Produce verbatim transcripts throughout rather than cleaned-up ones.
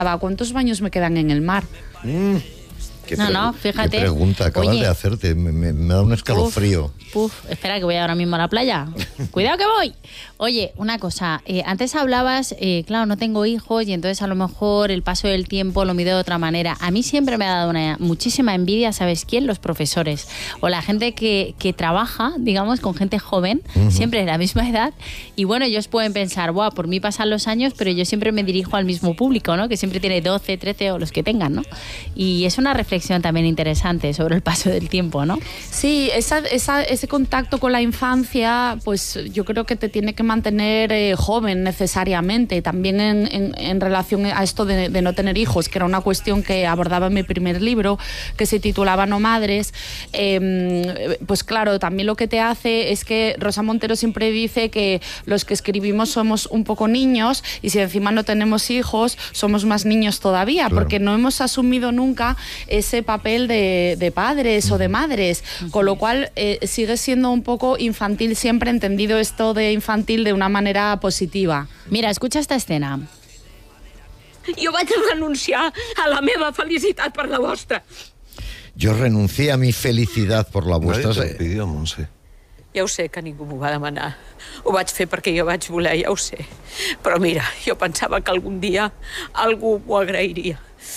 ¿cuántos baños me quedan en el mar? Mm. ¿Qué no, no, fíjate. Qué pregunta acabas Oye, de hacerte, me, me, me da un escalofrío. Uf, uf, espera que voy ahora mismo a la playa. Cuidado que voy. Oye, una cosa, eh, antes hablabas, eh, claro, no tengo hijos y entonces a lo mejor el paso del tiempo lo mido de otra manera. A mí siempre me ha dado una muchísima envidia, ¿sabes quién? Los profesores o la gente que, que trabaja, digamos, con gente joven, uh-huh. siempre de la misma edad. Y bueno, ellos pueden pensar, buah, por mí pasan los años, pero yo siempre me dirijo al mismo público, ¿no? Que siempre tiene doce, trece o los que tengan, ¿no? Y es una reflexión también interesante sobre el paso del tiempo, ¿no? Sí, esa, esa, ese contacto con la infancia, pues yo creo que te tiene que mantener eh, joven necesariamente. También en, en, en relación a esto de, de no tener hijos, que era una cuestión que abordaba en mi primer libro, que se titulaba No Madres. Eh, pues claro, también lo que te hace es que Rosa Montero siempre dice que los que escribimos somos un poco niños y si encima no tenemos hijos, somos más niños todavía, claro. porque no hemos asumido nunca ese papel de, de padres o de madres, con lo cual eh, sigue siendo un poco infantil, siempre entendido esto de infantil de una manera positiva. Mira, escucha esta escena. Jo vaig renunciar a la meva felicitat per la vostra. Yo renuncié a mi felicidad por la vuestra. Nadie te lo pidió, Montse. Ja ho sé que ningú m'ho va demanar. Ho vaig fer perquè jo vaig voler, ja ho sé. Però mira, jo pensava que algun dia algú m'ho agrairia.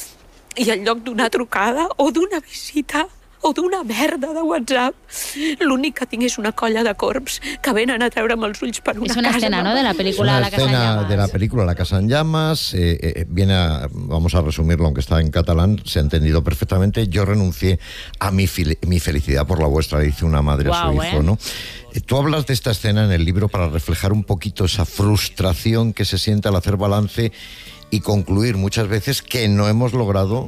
I en lloc d'una trucada o d'una visita o d'una merda de WhatsApp, l'únic que tinc és una colla de corbs que venen a treure'm els ulls per una casa. Es una casa escena, ¿no? De la película La Casa en Llamas. De la película La Casa en Llamas. Eh, eh, viene a, vamos a resumirlo, aunque está en catalán, se ha entendido perfectamente. Yo renuncié a mi, fili- mi felicidad por la vuestra, le dice una madre wow, a su hijo, eh. ¿no? Eh, tú hablas de esta escena en el libro para reflejar un poquito esa frustración que se siente al hacer balance y concluir muchas veces que no hemos logrado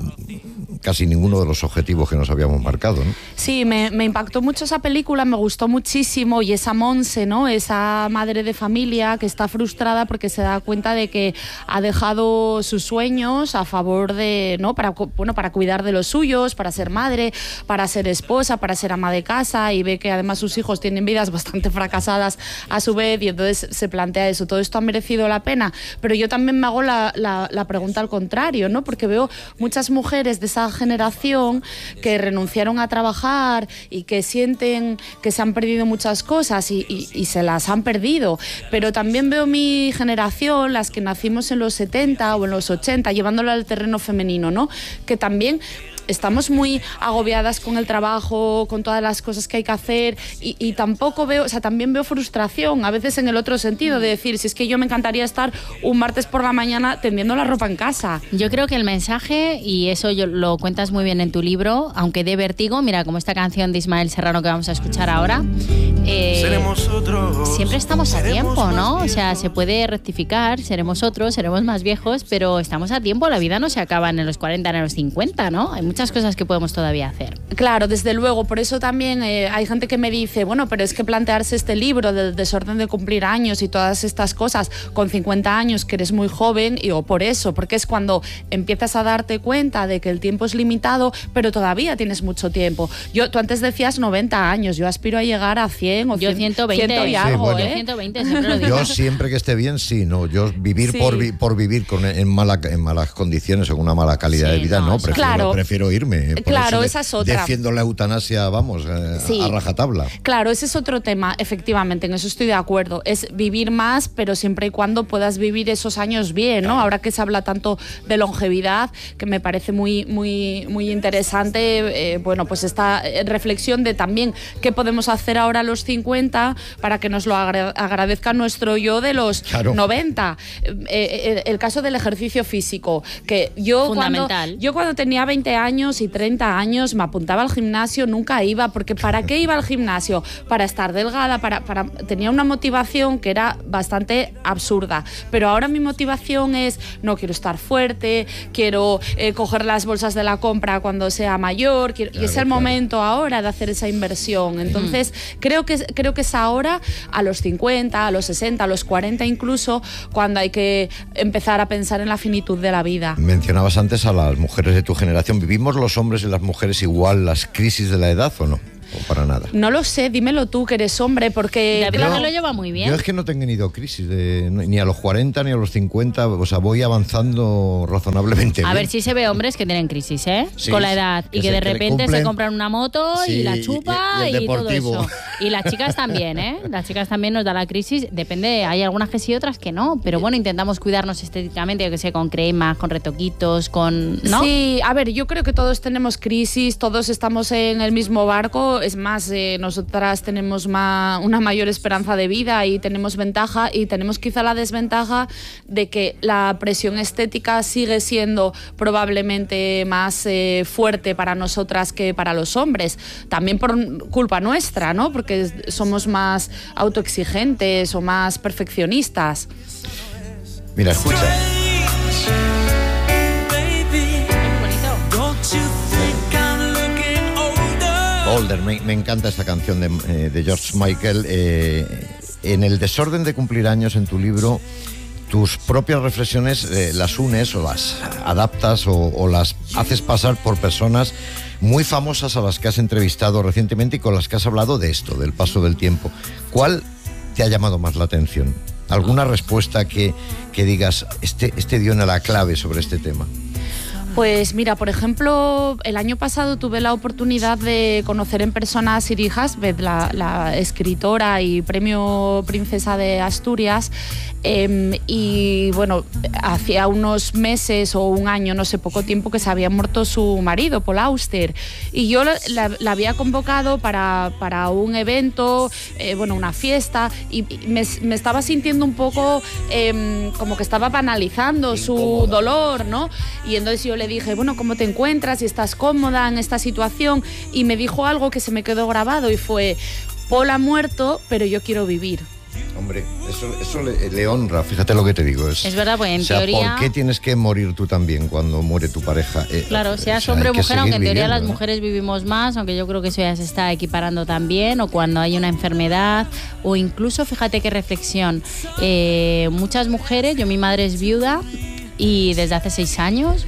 casi ninguno de los objetivos que nos habíamos marcado, ¿no? Sí, me, me impactó mucho esa película, me gustó muchísimo, y esa Montse, ¿no? Esa madre de familia que está frustrada porque se da cuenta de que ha dejado sus sueños a favor de, ¿no? Para, bueno, para cuidar de los suyos, para ser madre, para ser esposa, para ser ama de casa, y ve que además sus hijos tienen vidas bastante fracasadas a su vez, y entonces se plantea eso, ¿todo esto ha merecido la pena? Pero yo también me hago la, la, la pregunta al contrario, ¿no? Porque veo muchas mujeres de esa generación que renunciaron a trabajar y que sienten que se han perdido muchas cosas y, y, y se las han perdido, pero también veo mi generación, las que nacimos en los setenta o en los ochenta, llevándolo al terreno femenino, ¿no? Que también estamos muy agobiadas con el trabajo, con todas las cosas que hay que hacer, y, y tampoco veo, o sea, también veo frustración, a veces en el otro sentido, de decir, si es que yo me encantaría estar un martes por la mañana tendiendo la ropa en casa. Yo creo que el mensaje, y eso yo, lo cuentas muy bien en tu libro, aunque dé vértigo, mira, como esta canción de Ismael Serrano que vamos a escuchar ahora, eh, seremos otros, siempre estamos a tiempo, ¿no? O sea, se puede rectificar, seremos otros, seremos más viejos, pero estamos a tiempo, la vida no se acaba en los cuarenta, en los cincuenta, ¿no? Hay muchas cosas que podemos todavía hacer. Claro, desde luego, por eso también eh, hay gente que me dice, bueno, pero es que plantearse este libro del desorden de cumplir años y todas estas cosas con cincuenta años, que eres muy joven, y o por eso, porque es cuando empiezas a darte cuenta de que el tiempo es limitado, pero todavía tienes mucho tiempo. Yo, tú antes decías noventa años, yo aspiro a llegar a cien o yo ciento veinte, ciento y algo, sí, bueno, ¿eh? ciento veinte, siempre lo digo. Yo siempre que esté bien, sí, no, yo vivir sí. por, vi, por vivir con, en, mala, en malas condiciones o con una mala calidad sí, de vida, no, no prefiero, claro. prefiero irme. Por claro, de, esa es otra. Defiendo la eutanasia, vamos, eh, sí. a rajatabla. Claro, ese es otro tema, efectivamente, en eso estoy de acuerdo. Es vivir más, pero siempre y cuando puedas vivir esos años bien, ¿no? Claro. Ahora que se habla tanto de longevidad, que me parece muy, muy, muy interesante, eh, bueno, pues esta reflexión de también qué podemos hacer ahora a los cincuenta para que nos lo agra- agradezca nuestro yo de los claro. noventa. Eh, eh, el caso del ejercicio físico, que yo cuando, yo cuando tenía veinte años y treinta años me apuntaba al gimnasio, nunca iba, porque ¿para qué iba al gimnasio? Para estar delgada, para, para tenía una motivación que era bastante absurda, pero ahora mi motivación es, no, quiero estar fuerte, quiero eh, coger las bolsas de la compra cuando sea mayor, quiero, claro, y es el claro. momento ahora de hacer esa inversión. Entonces mm. creo que, creo que es ahora, a los cincuenta, a los sesenta, a los cuarenta incluso, cuando hay que empezar a pensar en la finitud de la vida. Mencionabas antes a las mujeres de tu generación. ¿Vivimos los hombres y las mujeres igual las crisis de la edad o no? o para nada? No lo sé, dímelo tú, que eres hombre, porque... La verdad que lo lleva muy bien. Yo es que no he tenido crisis, de, ni a los cuarenta ni a los cincuenta, o sea, voy avanzando razonablemente bien. A ver, si se ve hombres que tienen crisis, ¿eh? Sí, con la edad. que Y que se- de que le repente cumplen- se compran una moto Sí, y la y- chupa y- y el y, todo deportivo. eso. Y las chicas también, ¿eh? Las chicas también nos da la crisis. Depende, hay algunas que sí, otras que no. Pero bueno, intentamos cuidarnos estéticamente, yo que sé, con cremas, con retoquitos, con... ¿no? Sí, a ver, yo creo que todos tenemos crisis, todos estamos en el mismo barco. Es más, eh, nosotras tenemos ma- una mayor esperanza de vida y tenemos ventaja, y tenemos quizá la desventaja de que la presión estética sigue siendo probablemente más eh, fuerte para nosotras que para los hombres. También por culpa nuestra, ¿no? Porque somos más autoexigentes o más perfeccionistas. Mira, escucha. Older, me, me encanta esta canción de, eh, de George Michael. Eh, en el desorden de cumplir años, en tu libro, tus propias reflexiones eh, las unes o las adaptas o, o las haces pasar por personas muy famosas a las que has entrevistado recientemente y con las que has hablado de esto, del paso del tiempo. ¿Cuál te ha llamado más la atención? ¿Alguna respuesta que, que digas, este, este dio en la clave sobre este tema? Pues mira, por ejemplo, el año pasado tuve la oportunidad de conocer en persona a Siri Hasbeth, la, la escritora y premio Princesa de Asturias, eh, y bueno, hacía unos meses o un año, no sé, poco tiempo, que se había muerto su marido, Paul Auster, y yo la, la, la había convocado para, para un evento, eh, bueno, una fiesta, y me, me estaba sintiendo un poco eh, como que estaba banalizando su dolor, ¿no? Y entonces yo le dije, bueno, ¿cómo te encuentras? ¿Y estás cómoda en esta situación? Y me dijo algo que se me quedó grabado y fue, Paul ha muerto, pero yo quiero vivir. Hombre, eso, eso le, le honra, fíjate lo que te digo. Es, Es verdad, pues en o sea, teoría... ¿por qué tienes que morir tú también cuando muere tu pareja? Eh, Claro, seas o sea, hombre o hay que mujer, aunque en seguir teoría viviendo, las ¿no? mujeres vivimos más, aunque yo creo que eso ya se está equiparando también, o cuando hay una enfermedad, o incluso, fíjate qué reflexión, eh, muchas mujeres, yo mi madre es viuda y desde hace seis años,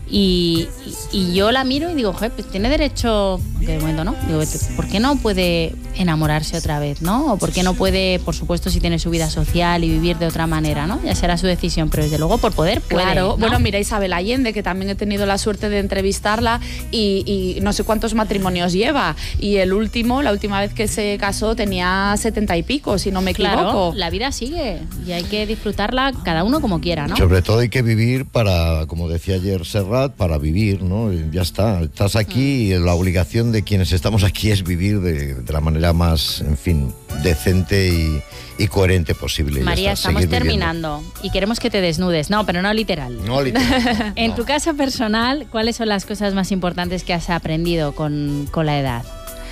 y, y, y yo la miro y digo, joder, pues tiene derecho, que de momento no, digo, ¿por qué no puede enamorarse otra vez, no? O por qué no puede, por supuesto, si tiene su vida social y vivir de otra manera, ¿no? Ya será su decisión, pero desde luego por poder puede, Claro, ¿no? bueno, mira Isabel Allende, que también he tenido la suerte de entrevistarla, y, y no sé cuántos matrimonios lleva, y el último, la última vez que se casó tenía setenta y pico, si no me equivoco. Claro, la vida sigue y hay que disfrutarla cada uno como quiera, ¿no? Sobre todo hay que vivir para, como decía ayer Serrat, para vivir, ¿no? Ya está, estás aquí y la obligación de quienes estamos aquí es vivir de, de la manera más, en fin, decente y, y coherente posible. Ya María, está, estamos seguir viviendo. terminando y queremos que te desnudes. No, pero no literal. No, literal. En No. tu caso personal, ¿cuáles son las cosas más importantes que has aprendido con, con la edad?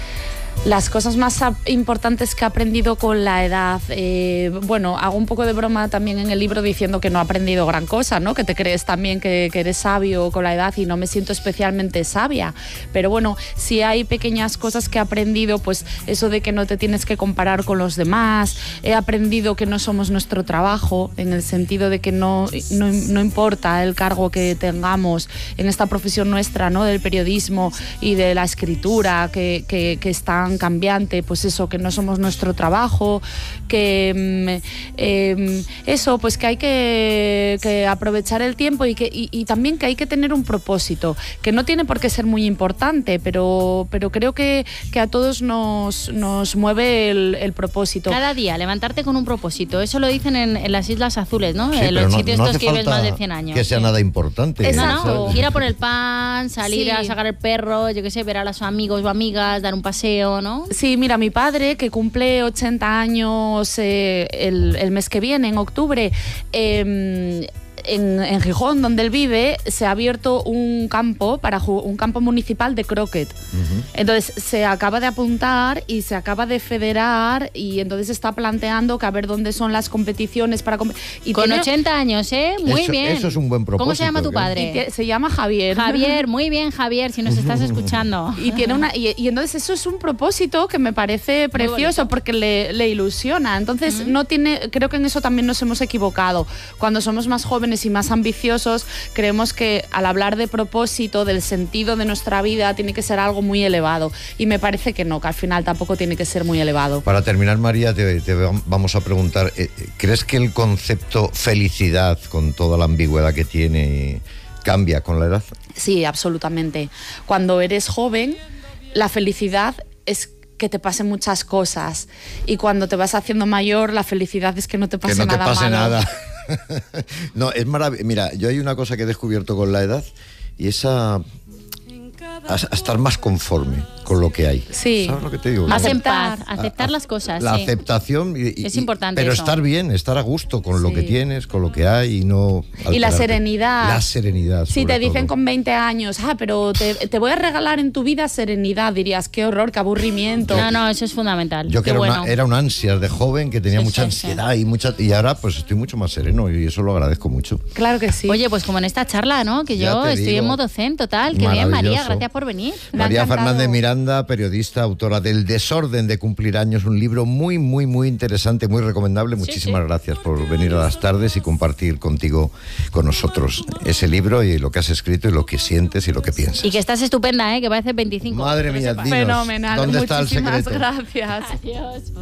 Las cosas más ap- importantes que he aprendido con la edad, eh, bueno, hago un poco de broma también en el libro diciendo que no he aprendido gran cosa, ¿no? Que te crees también que, que eres sabio con la edad, y no me siento especialmente sabia, pero bueno, sí hay pequeñas cosas que he aprendido, pues eso de que no te tienes que comparar con los demás. He aprendido que no somos nuestro trabajo, en el sentido de que no, no, no importa el cargo que tengamos en esta profesión nuestra, ¿no? Del periodismo y de la escritura, que, que, que es tan cambiante, pues eso, que no somos nuestro trabajo, que mm, eh, eso, pues que hay que, que aprovechar el tiempo, y, que, y, y también que hay que tener un propósito, que no tiene por qué ser muy importante, pero, pero creo que, que a todos nos, nos mueve el, el propósito. Cada día, levantarte con un propósito. Eso lo dicen en, en las Islas Azules, ¿no? Sí, en pero los no- sitios no estos hace que vives falta más de cien años. que sea Sí. nada importante. No, Exacto. no, ir a por el pan, salir Sí. a sacar el perro, yo qué sé, ver a los amigos o amigas, dar un paseo, ¿no? Sí, mira, mi padre, que cumple ochenta años eh, el, el mes que viene, en octubre, eh, en, en Gijón, donde él vive, se ha abierto un campo para ju- un campo municipal de croquet. Ujú. Entonces se acaba de apuntar y se acaba de federar, y entonces está planteando que a ver dónde son las competiciones para comp- y Con tiene- ochenta años, ¿eh? Muy Eso- bien. eso es un buen ¿Cómo se llama tu propósito, y padre? tie- se llama Javier. Javier, muy bien, Javier, si nos estás escuchando. Y tiene una y, y entonces eso es un propósito que me parece precioso, porque le, le ilusiona. Entonces no tiene, creo que en eso también nos hemos equivocado. Cuando somos más jóvenes jóvenes y más ambiciosos, creemos que al hablar de propósito, del sentido de nuestra vida, tiene que ser algo muy elevado. Y me parece que no, que al final tampoco tiene que ser muy elevado. Para terminar, María, te, te vamos a preguntar, ¿crees que el concepto felicidad, con toda la ambigüedad que tiene, cambia con la edad? Sí, absolutamente. Cuando eres joven, la felicidad es que te pasen muchas cosas, y cuando te vas haciendo mayor, la felicidad es que no te pase nada. Que no te pase malo. nada. No, es maravilloso. Mira, yo hay una cosa que he descubierto con la edad, y esa... a, a estar más conforme con lo que hay. Sí. ¿Sabes lo que te digo? Más en paz, aceptar a, las cosas. La sí. aceptación. Y, y, es importante Pero eso. estar bien, estar a gusto con sí. lo que tienes, con lo que hay, y no alterarte. Y la serenidad. La serenidad. Si te dicen todo. con veinte años, ah, pero te, te voy a regalar en tu vida serenidad, dirías, qué horror, qué aburrimiento. No, no, eso es fundamental. Yo que era, bueno. una, era un ansias de joven, que tenía sí, mucha sí, ansiedad sí. y mucha y ahora pues estoy mucho más sereno, y eso lo agradezco mucho. Claro que sí. Oye, pues como en esta charla, ¿no? Que Ya yo te estoy digo. en modo zen total. Qué bien, María, gracias por venir. María Fernández Miranda, periodista, autora del Desorden de cumplir años, un libro muy, muy, muy interesante, muy recomendable. Muchísimas sí. gracias por venir a las tardes y compartir contigo, con nosotros, ese libro y lo que has escrito y lo que sientes y lo que piensas. Y que estás estupenda, ¿eh? Que va a hacer veinticinco. Madre mía, dinos, fenomenal. ¿dónde está el Muchísimas secreto? gracias. Adiós.